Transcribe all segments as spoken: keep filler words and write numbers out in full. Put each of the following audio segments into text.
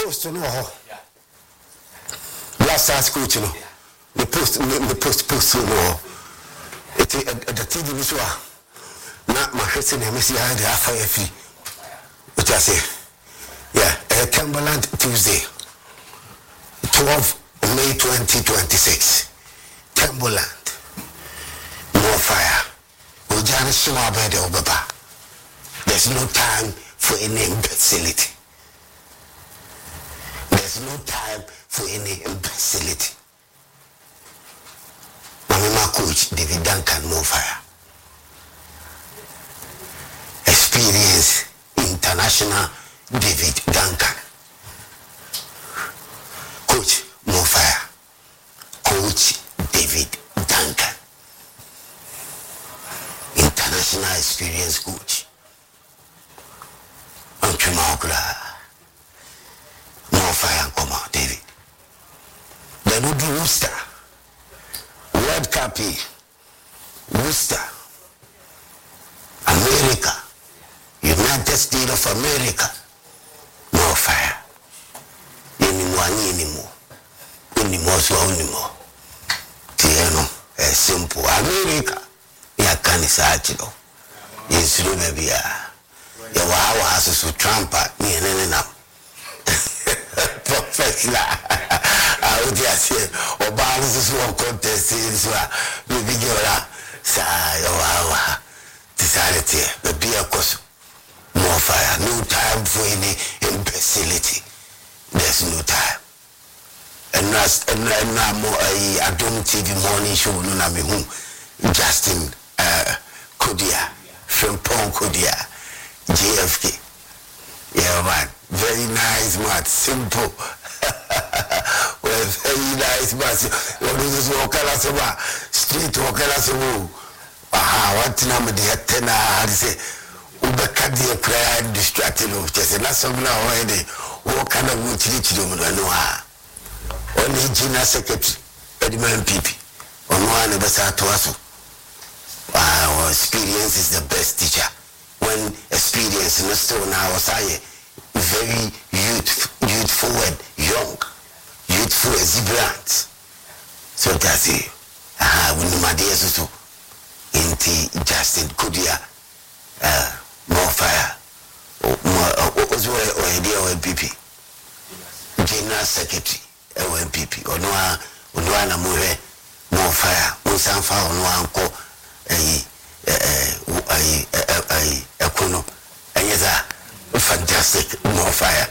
post no last time school you know the post the post post no it the T V so na ma hwese na me see how the afa afi what I say yeah uh, Cumberland Tuesday twelve May twenty twenty-six Cumberland more fire ojana shima ba de obaba. There's no time for any imbecility. There's no time for any imbecility. My coach, David Duncan, more fire. Experience, international David Duncan. Coach, more fire. Coach, David Duncan. International experience coach. More fire and come out, David. Then we do Worcester. World Cup, Worcester. America. United States of America. More fire. Anymore, anymore. Anymore, so anymore. Tieno, a simple America. Ya kanisa achilo. Yesu baby ya. Ya wawa hasu su trampa ni enene na professional audi asiye obali su wa contest su wa bibi jola sa ya wawa tisarete baby akoso more fire. No time for any imbecility. There's no time. And that's and now more I don't T V morning show no na me hu Justin uh Kodia from Paul Kodia J F K. Yeah, man. Very nice, man. Simple. Well, very nice, man. What is this walker as a street walker as a woo? Ah, what number the tenor? I say, Ubakadia cry distracted of just a last of now already. What kind of wood teach you? Only Gina Secretary, Edmund P P. On one of us to us. Our experience is the best teacher. When experience in the store now was I very youth, youthful and young, youthful exuberant. So that's it. Ah, when my dear so inti Justin Kodia, uh, more fire, more was or idea or M P P, General Secretary, or M P P, or no, or no, more fire, more sunflower, no uncle, a I I Econo and yes, fantastic more fire.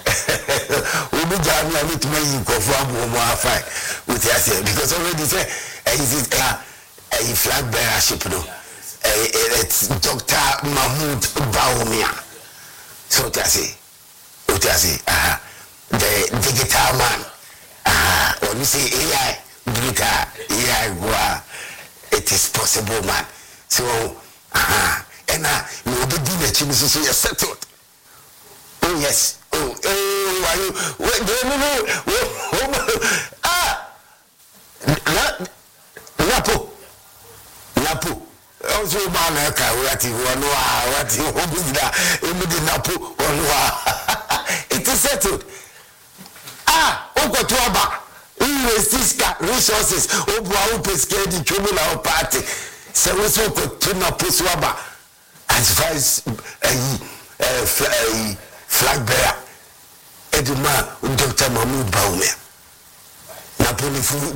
We be jamming a bit more more fire with us because already say is it a flag bearer ship no it's Doctor Mahmoud Baumia. So that's it. What I say, ah, the digital man. Ah, when you say A I, digital A I, it is possible, man. So, ah, and now you will be doing the chimney, so you're settled. Oh, yes. Oh, oh, are you? Wait, no, no, no. Ah, Napo, Napo. Also, man, what you want, what you want to do, immediately Napo, it is settled. Ah, Oko Tuaba, Siska resources, Obu Pesca, the Tribunal Party. So we so could turn up Puswaba as far as a flag bearer. Eduma, Doctor Mahmoud Baumia. Napoli